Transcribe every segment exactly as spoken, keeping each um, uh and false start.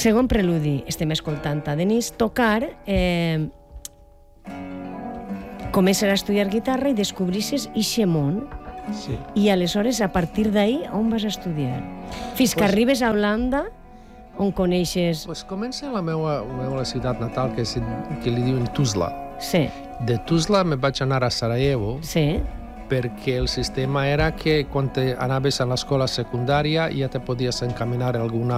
Segon preludi, estem escoltant a Denis tocar, eh, començar a estudiar guitarra i descobrisses ixe món. Sí. I aleshores, a partir d'ahí, on vas estudiar? Fins que Pues- arribes a Holanda, on coneixes... Pues comença a la meva, la meva ciutat natal, que, és, que li diuen Tuzla. Sí, De Tuzla me vaig anar a Sarajevo, sí, perquè el sistema era que quan te anaves a l'escola secundària ja te podies encaminar a alguna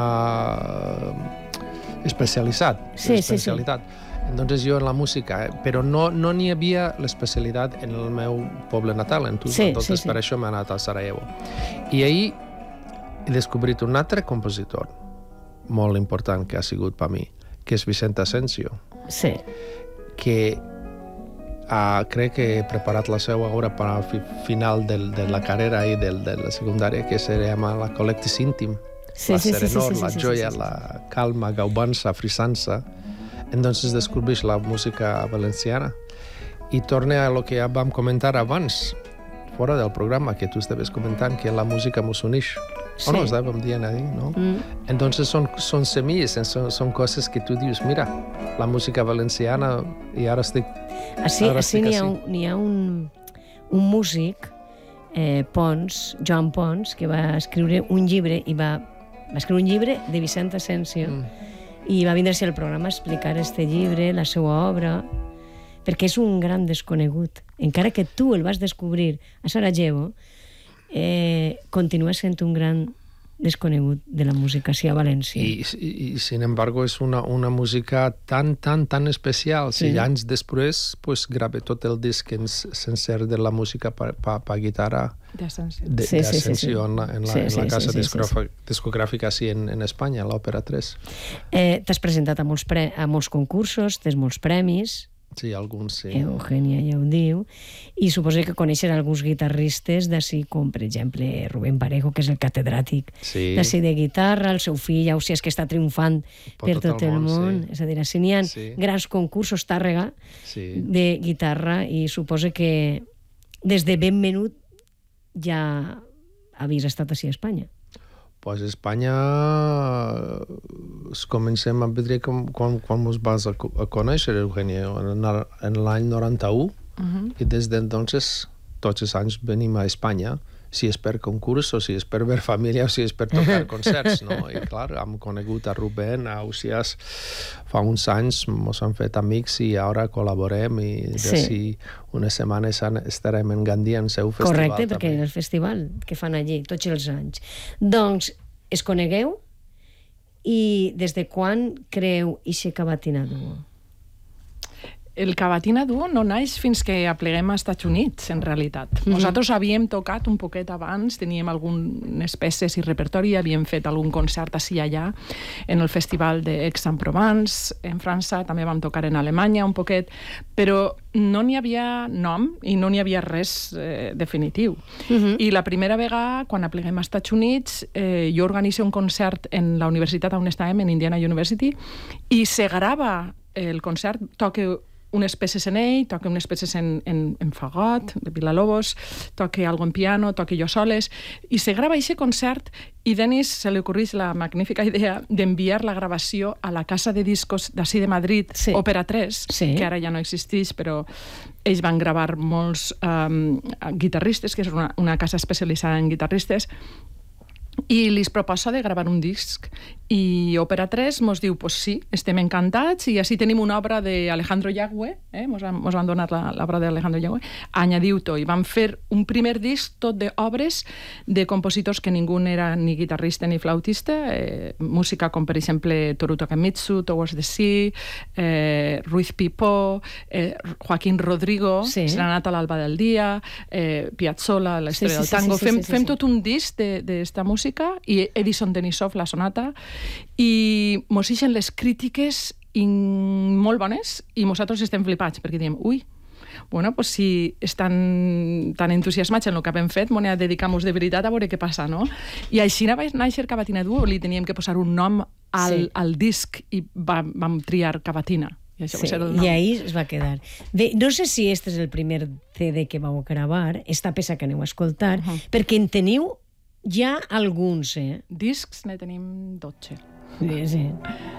especialitat. Sí, sí, sí. especialitat. Entonces jo en la música, eh, però no no n'hi havia l'especialitat en el meu poble natal, en Tuzla. Sí, Entonces sí, sí. per això m'he anat a Sarajevo. I ahir he descobrit un altre compositor molt important que ha sigut per mi, que és Vicente Asensio, sí. que uh, crec que he preparat la seva obra per al fi final del, de la carrera i del, de la secundària, que se llama la Collectis Íntim. Sí, la sí, sí, sí, serenor, sí, la sí, joia, sí, sí. la calma, gaubança, frisança. Entonces descobreix la música valenciana. I torna a lo que ja vam comentar abans, fora del programa, que tu estaves comentant, que la música mos uneix. Sí. O no, estàvem dient ahí, no? Mm. Entonces son, son semillas, son, son cosas que tú dices, mira, la música valenciana, y ahora estoy... Així, Ara així sí que n'hi ha, sí. un, n'hi ha un, un músic, eh, Pons, Joan Pons, que va escriure un llibre, i va, va escriure un llibre de Vicent Asensio, Mm. i va vindre-se al programa a explicar este llibre, la seva obra, perquè és un gran desconegut. Encara que tu el vas descobrir a Sarajevo, eh, continua sent un gran desconegut de la música, sí, a València. Y, y, y, sin embargo es una, una música tan, tan, tan especial. Sí. Si anys després, pues grabé tot el disc en, sencer de la música per pa, pa guitarra D'Asensio. de, Sí, de sí, sí, Asensio sí. en la, en la, Sí, en sí, la sí, casa sí, sí, discogràfica, discogràfica sí, en, en Espanya, l'Òpera tres. Eh, T'has presentat a molts, pre a molts concursos, tens molts premis, Sí, alguns sí. Eugènia ja ho diu, i suposo que coneixes alguns guitarristes d'ací, com per exemple Rubén Parejo, que és el catedràtic Sí. d'ací de guitarra, el seu fill, ja ho sé, és que està triomfant per tot el món. sí. És a dir, així n'hi ha Sí. grans concursos, Tàrrega, Sí. de guitarra, i suposo que des de ben menut ja havies estat així a Espanya. Pues a Espanya es comencem a veure com, quan, quan ens vas a, co- a conèixer, Eugènia, en, el- en l'any noranta-u, Uh-huh. i des d'entonces tots els anys venim a Espanya, si és per concurs o si és per ver família o si és per tocar concerts, no? I clar, hem conegut a Rubén, a Ausiàs, fa uns anys mos han fet amics i ara col·laborem i d'ací Sí. unes setmanes an- estarem en Gandia en seu festival. Correcte, perquè també. el festival que fan allí tots els anys. Doncs, es conegueu i des de quan creu ixe Cavatina Duo? El Cavatina Duo no naix fins que apleguem als Estats Units, en realitat. Mhm. Nosaltres havíem tocat un poquet abans, teníem algunes peces i repertori, havíem fet algun concert ací i allà, en el festival d'Aix-en-Provence, en França, també vam tocar en Alemanya un poquet, però no n'hi havia nom i no n'hi havia res eh, definitiu. Mhm. I la primera vegada, quan apleguem als Estats Units, eh, jo organitzo un concert en la universitat on estàvem, en Indiana University, i se grava el concert, toca unes peces en ell, toca unes peces en, en, en fagot, de Villa-Lobos, toca algo en piano, toca jo soles, i se grava aquest concert i Denis se li ocorreix la magnífica idea d'enviar la gravació a la casa de discos d'ací de Madrid, Sí. Òpera tres, Sí. que ara ja no existeix, però ells van gravar molts um, guitarristes, que és una, una casa especialitzada en guitarristes, i li proposa de gravar un disc. I Òpera tres mos diu, pues sí, estem encantats, i així tenim una obra d'Alejandro Yagüe, eh? mos, han, mos van donar l'obra d'Alejandro Yagüe, añadiu-to, i van fer un primer disc tot d'obres de compositors que ningú era ni guitarrista ni flautista, eh, música com, per exemple, Toru Takemitsu, Towards the Sea, eh, Ruiz Pipó, eh, Joaquín Rodrigo, Sí. Serenata a l'alba del dia, eh, Piazzolla, la història Sí, sí, del tango. sí, sí, fem sí, sí, fem sí. tot un disc d'esta música, i Edison Denisov, la sonata, i mos ixen les crítiques in... molt bones, i nosaltres estem flipats, perquè diem, ui, bueno, pues si estan tan entusiasmats en el que hem fet, m'ho dedicam-nos de veritat a veure què passa, no? I així va néixer Cavatina Duo, li teníem que posar un nom al, Sí. al disc, i vam, vam triar Cavatina. I això Sí, va ser el nom. i ahí es va quedar. Bé, no sé si este és el primer C D que vau gravar, esta peça que aneu a escoltar, Uh-huh. perquè en teniu ja alguns, eh? Discs ne tenim dotze. Sí, sí.